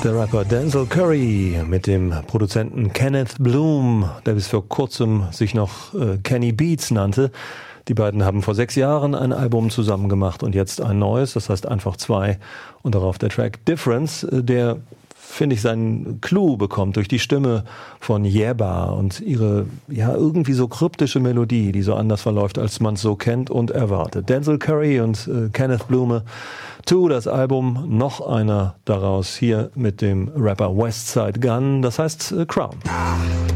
Der Rapper Denzel Curry mit dem Produzenten Kenneth Bloom, der bis vor kurzem sich noch Kenny Beats nannte. Die beiden haben vor 6 Jahren ein Album zusammen gemacht und jetzt ein neues, das heißt einfach 2. Und darauf der Track Difference, der, finde ich, seinen Clou bekommt durch die Stimme von Yebba und ihre ja irgendwie so kryptische Melodie, die so anders verläuft, als man es so kennt und erwartet. Denzel Curry und Kenneth Blume, 2, das Album, noch einer daraus hier mit dem Rapper Westside Gunn, das heißt Crown.